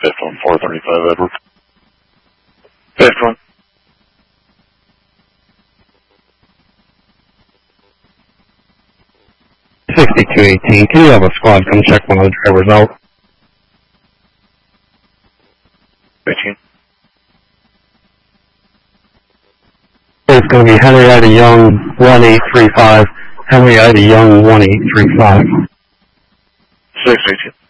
Fifth one, 435 Edward. Fifth one. 6218, can you have a squad come check one of the drivers out? 18. It's going to be Henrietta Young 1835, Henrietta Young 1835. 618.